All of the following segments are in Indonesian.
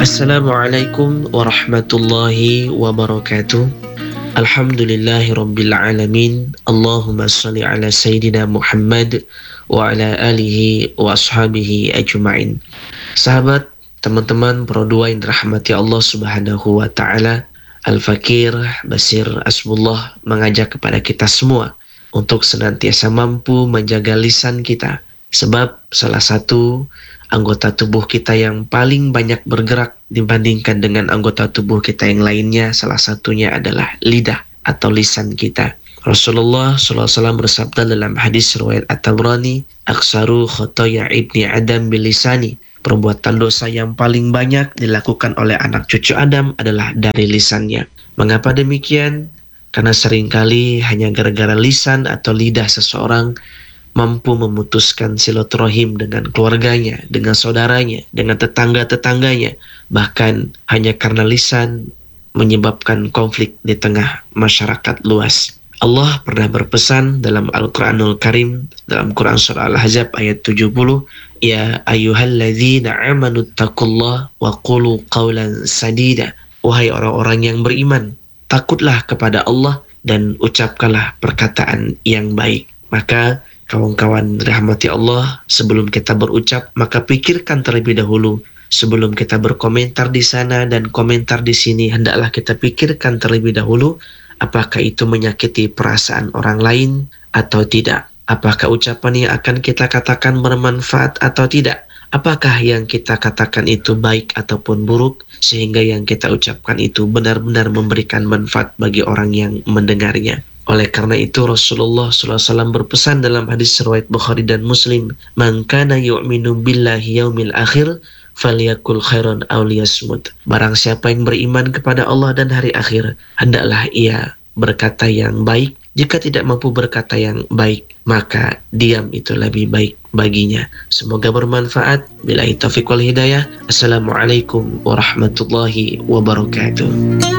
Assalamualaikum warahmatullahi wabarakatuh. Alhamdulillahi rabbil alamin. Allahumma salli ala Sayyidina Muhammad wa ala alihi wa ashabihi ajma'in. Sahabat, teman-teman Pro2 yang dirahmati Allah subhanahu wa ta'ala, Al-Fakir Basir Asmullah mengajak kepada kita semua untuk senantiasa mampu menjaga lisan kita. Sebab salah satu anggota tubuh kita yang paling banyak bergerak dibandingkan dengan anggota tubuh kita yang lainnya, salah satunya adalah lidah atau lisan kita. Rasulullah SAW bersabda dalam hadis riwayat At-Tabrani, "Aksaru khotoya ibni Adam bilisani." Perbuatan dosa yang paling banyak dilakukan oleh anak cucu Adam adalah dari lisannya. Mengapa demikian? Karena seringkali hanya gara-gara lisan atau lidah seseorang mampu memutuskan silaturahim dengan keluarganya, dengan saudaranya, dengan tetangga-tetangganya. Bahkan hanya karena lisan menyebabkan konflik di tengah masyarakat luas. Allah pernah berpesan dalam Al-Quranul Karim, dalam Quran Surah Al-Ahzab ayat 70, "Ya ayyuhalladzina amanu taqullaha wa qulu qawlan sadida." Wahai orang-orang yang beriman, takutlah kepada Allah dan ucapkanlah perkataan yang baik. Maka kawan-kawan rahmati Allah, sebelum kita berucap, maka pikirkan terlebih dahulu. Sebelum kita berkomentar di sana dan komentar di sini, hendaklah kita pikirkan terlebih dahulu, apakah itu menyakiti perasaan orang lain atau tidak. Apakah ucapan yang akan kita katakan bermanfaat atau tidak. Apakah yang kita katakan itu baik ataupun buruk, sehingga yang kita ucapkan itu benar-benar memberikan manfaat bagi orang yang mendengarnya. Oleh karena itu Rasulullah SAW berpesan dalam hadis riwayat Bukhari dan Muslim, "Man kana yu'minu billahi yaumil akhir falyakul khairan aw liyasmut." Barang siapa yang beriman kepada Allah dan hari akhir, hendaklah ia berkata yang baik. Jika tidak mampu berkata yang baik, maka diam itu lebih baik baginya. Semoga bermanfaat. Billahi taufiq wal hidayah. Assalamualaikum warahmatullahi wabarakatuh.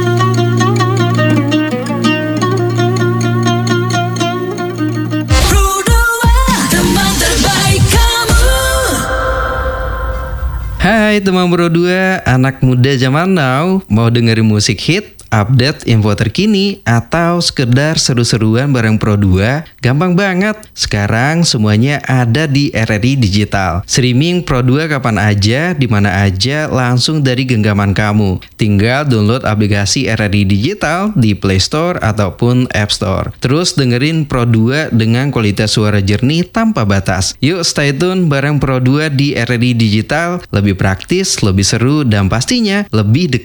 Hai teman Pro2, anak muda zaman now, mau dengerin musik hit, update info terkini, atau sekedar seru-seruan bareng Pro2? Gampang banget, sekarang semuanya ada di RRI Digital. Streaming Pro2 kapan aja, dimana aja, langsung dari genggaman kamu. Tinggal download aplikasi RRI Digital di Play Store ataupun App Store. Terus dengerin Pro2 dengan kualitas suara jernih tanpa batas. Yuk stay tune bareng Pro2 di RRI Digital, lebih praktis, lebih seru, dan pastinya lebih dekat